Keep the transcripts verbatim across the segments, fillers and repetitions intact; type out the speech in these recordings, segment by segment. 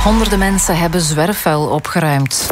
Honderden mensen hebben zwerfvuil opgeruimd.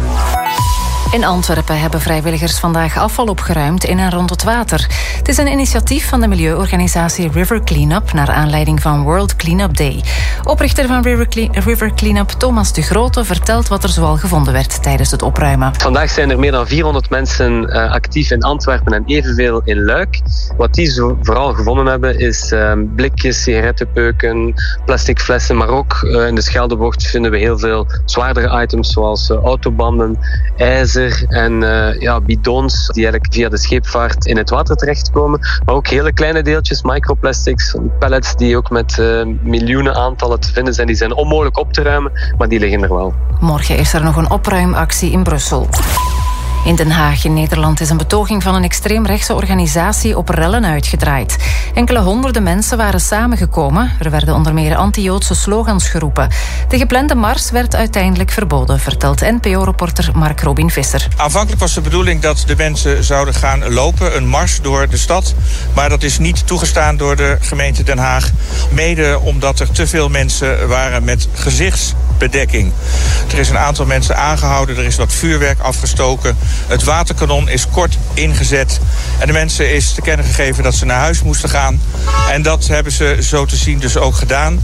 In Antwerpen hebben vrijwilligers vandaag afval opgeruimd in en rond het water. Het is een initiatief van de milieuorganisatie River Cleanup naar aanleiding van World Cleanup Day. Oprichter van River, Cle- River Cleanup, Thomas de Grote, vertelt wat er zoal gevonden werd tijdens het opruimen. Vandaag zijn er meer dan vierhonderd mensen uh, actief in Antwerpen en evenveel in Luik. Wat die zo vooral gevonden hebben is uh, blikjes, sigarettenpeuken, plastic flessen, maar ook uh, in de Scheldebocht vinden we heel veel zwaardere items zoals uh, autobanden, ijzer en uh, ja, bidons die eigenlijk via de scheepvaart in het water terechtkomen. Maar ook hele kleine deeltjes, microplastics, pellets die ook met uh, miljoenen aantallen te vinden zijn. Die zijn onmogelijk op te ruimen, maar die liggen er wel. Morgen is er nog een opruimactie in Brussel. In Den Haag in Nederland is een betoging van een extreemrechtse organisatie op rellen uitgedraaid. Enkele honderden mensen waren samengekomen. Er werden onder meer anti-Joodse slogans geroepen. De geplande mars werd uiteindelijk verboden, vertelt N P O-reporter Mark Robin Visser. Aanvankelijk was de bedoeling dat de mensen zouden gaan lopen, een mars door de stad. Maar dat is niet toegestaan door de gemeente Den Haag. Mede omdat er te veel mensen waren met gezichtsbedekking. Er is een aantal mensen aangehouden, er is wat vuurwerk afgestoken. Het waterkanon is kort ingezet. En de mensen is te kennen gegeven dat ze naar huis moesten gaan. En dat hebben ze zo te zien dus ook gedaan.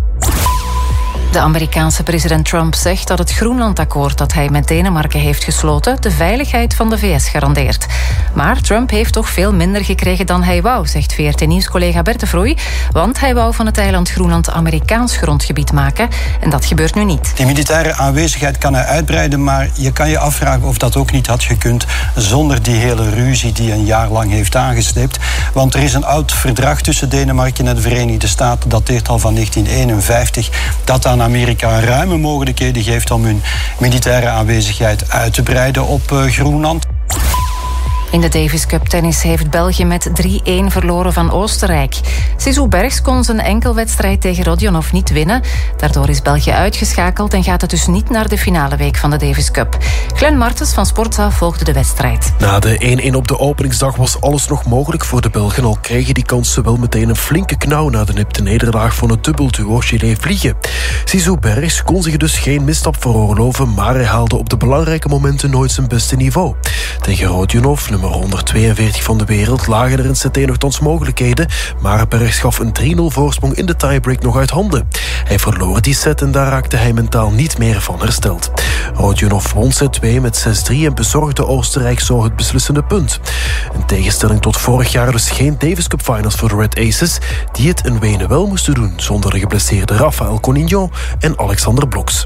De Amerikaanse president Trump zegt dat het Groenlandakkoord dat hij met Denemarken heeft gesloten de veiligheid van de V S garandeert. Maar Trump heeft toch veel minder gekregen dan hij wou, zegt V R T-nieuwscollega Bert de Vroei. Want hij wou van het eiland Groenland Amerikaans grondgebied maken. En dat gebeurt nu niet. Die militaire aanwezigheid kan hij uitbreiden, maar je kan je afvragen of dat ook niet had gekund zonder die hele ruzie die een jaar lang heeft aangesleept. Want er is een oud verdrag tussen Denemarken en de Verenigde Staten, dat dateert al van negentien eenenvijftig, dat aan Amerika ruime mogelijkheden geeft om hun militaire aanwezigheid uit te breiden op uh, Groenland. In de Davis Cup tennis heeft België met drie-een verloren van Oostenrijk. Sisou Bergs kon zijn enkelwedstrijd tegen Rodionov niet winnen. Daardoor is België uitgeschakeld en gaat het dus niet naar de finale week van de Davis Cup. Glenn Martens van Sportza volgde de wedstrijd. Na de één-een op de openingsdag was alles nog mogelijk voor de Belgen. Al kregen die kansen wel meteen een flinke knauw na de nipte nederlaag van het dubbelduo Gillet-Vliegen. Sisou Bergs kon zich dus geen misstap veroorloven, maar hij haalde op de belangrijke momenten nooit zijn beste niveau. Tegen Rodionov, nummer honderdtweeënveertig van de wereld, lagen er in set één nogthans mogelijkheden, maar Bergs gaf een drie-nul voorsprong in de tiebreak nog uit handen. Hij verloor die set en daar raakte hij mentaal niet meer van hersteld. Rodionov won set twee met zes drie en bezorgde Oostenrijk zo het beslissende punt. In tegenstelling tot vorig jaar dus geen Davis Cup Finals voor de Red Aces, die het in Wenen wel moesten doen, zonder de geblesseerde Rafael Conignon en Alexander Bloks.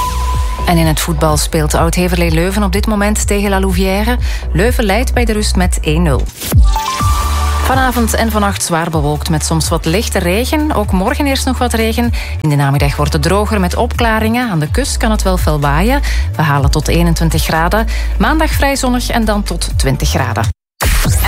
En in het voetbal speelt Oud-Heverlee Leuven op dit moment tegen La Louvière. Leuven leidt bij de rust met één-nul. Vanavond en vannacht zwaar bewolkt met soms wat lichte regen. Ook morgen eerst nog wat regen. In de namiddag wordt het droger met opklaringen. Aan de kust kan het wel fel waaien. We halen tot eenentwintig graden. Maandag vrij zonnig en dan tot twintig graden.